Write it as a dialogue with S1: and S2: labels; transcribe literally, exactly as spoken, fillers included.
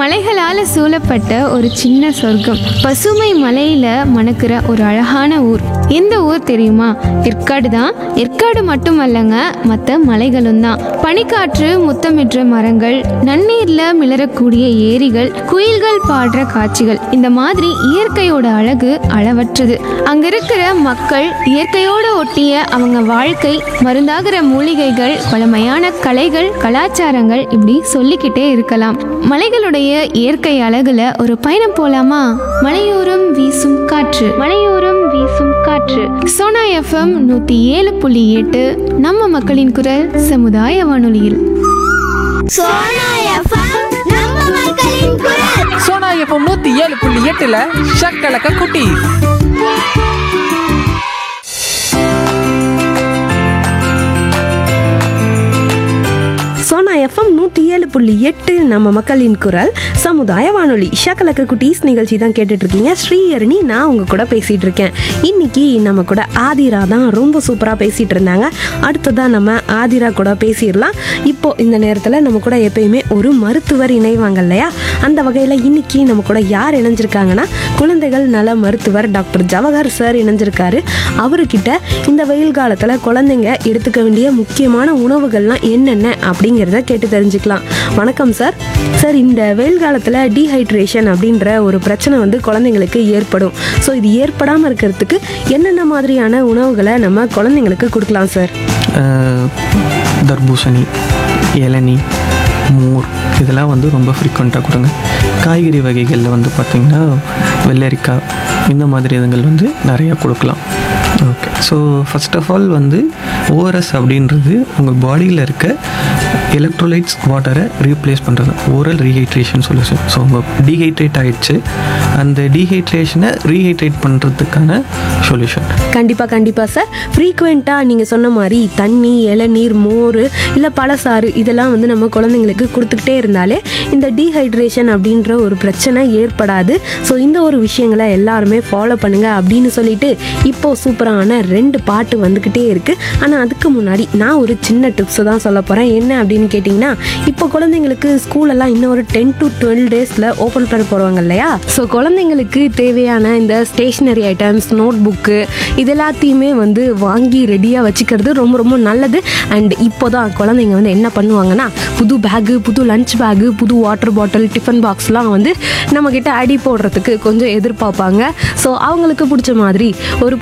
S1: மலைகளால் சூழப்பட்ட ஒரு சின்ன சொர்க்கம், பசுமை மலையில மணக்கிற ஒரு அழகான ஊர். எந்த ஊர் தெரியுமா? ஏற்காடு தான். ஏற்காடு மட்டுமல்லங்க, மற்ற மலைகளும் தான். பனிக்காற்று முத்தமிடுற மரங்கள், நன்னீர்ல மிளறக்கூடிய ஏரிகள், குயில்கள் பாடுற காட்சிகள், இந்த மாதிரி இயற்கையோட அழகு அளவற்றது. அங்க இருக்கிற மக்கள், இயற்கையோட ஒட்டிய அவங்க வாழ்க்கை, மருந்தாகிற மூலிகைகள், பழமையான கலைகள், கலாச்சாரங்கள், இப்படி சொல்லிக்கிட்டே இருக்கலாம். மலைகளுடைய இயற்கை அழகுல ஒரு பயணம் போலாமா? மலையோரம் வீசும் காற்று, மலையோரம் வீசும் காற்று. சோனா எஃப்எம் நூத்தி ஏழு புள்ளி எட்டு, நம்ம மக்களின் குரல், சமுதாய வானொலியில்.
S2: சோனா எஃப்எம் நம்ம மக்களின் குரல்.
S3: சோனா எஃப்எம் நூத்தி ஏழு புள்ளி எட்டுல ஷக்கலக்க குட்டி.
S4: சோனா எஃப்எம் நூற்றி ஏழு புள்ளி எட்டு நம்ம மக்களின் குரல் சமுதாய வானொலி. ஷக்கலக்க குட்டீஸ் நிகழ்ச்சி தான் கேட்டுட்டு இருக்கீங்க. ஸ்ரீஹரணி நான் உங்க கூட பேசிட்டு இருக்கேன். இன்னைக்கு நம்ம கூட ஆதிரா தான் ரொம்ப சூப்பராக பேசிட்டு இருந்தாங்க. அடுத்ததான் நம்ம ஆதிரா கூட பேசிடலாம். இப்போ இந்த நேரத்தில் நம்ம கூட எப்பயுமே ஒரு மருத்துவர் இணைவாங்க இல்லையா? அந்த வகையில் இன்னைக்கு நம்ம கூட யார் இணைஞ்சிருக்காங்கன்னா, குழந்தைகள் நல மருத்துவர் டாக்டர் ஜவஹர் சார் இணைஞ்சிருக்காரு. அவர்கிட்ட இந்த வெயில் காலத்தில் குழந்தைங்க எடுத்துக்க வேண்டிய முக்கியமான உணவுகள்லாம் என்னென்ன அப்படிங்கிறத கேட்டு தெரிஞ்சுக்கலாம். வணக்கம் சார். சார், இந்த வெயில் காலத்தில் டீஹைட்ரேஷன் அப்படின்ற ஒரு பிரச்சனை வந்து குழந்தைங்களுக்கு ஏற்படும். ஸோ இது ஏற்படாமல் இருக்கிறதுக்கு என்னென்ன மாதிரியான உணவுகளை நம்ம குழந்தைங்களுக்கு கொடுக்கலாம் சார்?
S5: தர்பூசணி, இளநீ, மோர் இதெல்லாம் வந்து ரொம்ப ஃப்ரீக்வெண்ட்டாக கொடுங்க. காய்கறி வகைகளில் வந்து பார்த்திங்கன்னா வெள்ளரிக்காய் இந்த மாதிரி இதுங்கள் வந்து நிறையா கொடுக்கலாம். Okay, so first of all வந்து ஓஆர்எஸ் அப்படின்றது உங்கள் பாடியில் இருக்க எலக்ட்ரோலைட்ஸ் வாட்டரை ரீப்ளேஸ் பண்ணுறது, ஓரல் ரீஹைட்ரேஷன் சொல்யூஷன். ஸோ உங்கள் டீஹைட்ரேட் ஆகிடுச்சு, அந்த டீஹைட்ரேஷனை ரீஹைட்ரேட் பண்ணுறதுக்கான சொல்யூஷன்.
S4: கண்டிப்பாக கண்டிப்பாக சார். ஃப்ரீக்வெண்ட்டாக நீங்கள் சொன்ன மாதிரி தண்ணி, இளநீர், மோர், இல்லை பழசாறு இதெல்லாம் வந்து நம்ம குழந்தைங்களுக்கு கொடுத்துக்கிட்டே இருந்தாலே இந்த டீஹைட்ரேஷன் அப்படின்ற ஒரு பிரச்சனை ஏற்படாது. ஸோ இந்த ஒரு விஷயங்களை எல்லாருமே ஃபாலோ பண்ணுங்கள் அப்படின்னு சொல்லிட்டு இப்போது சூப்பரான ரெண்டு பாட்டு வந்துக்கிட்டே இருக்குது. ஆனால் அதுக்கு முன்னாடி நான் ஒரு சின்ன டிப்ஸை தான் சொல்ல போகிறேன். என்ன அப்படின்னு கேட்டிங்கன்னா, இப்போ குழந்தைங்களுக்கு ஸ்கூலெல்லாம் இன்னும் ஒரு டென் டு டுவெல் டேஸில் ஓப்பன் பண்ண போடுவாங்க இல்லையா? ஸோ குழந்தைங்களுக்கு தேவையான இந்த ஸ்டேஷ்னரி ஐட்டம்ஸ், நோட் புக்கு இது எல்லாத்தையுமே வந்து வாங்கி ரெடியாக வச்சுக்கிறது ரொம்ப ரொம்ப நல்லது. அண்ட் இப்போ தான் குழந்தைங்க வந்து என்ன பண்ணுவாங்கன்னா, புது பேகு, புது லஞ்ச் பேகு, புது வாட்டர் பாட்டில், டிஃபன் பாக்ஸ்லாம் வந்து நம்மக்கிட்ட அடி போடுறதுக்கு கொஞ்சம் எதிர்பார்ப்பாங்க. ஸோ அவங்களுக்கு பிடிச்ச மாதிரி ஒரு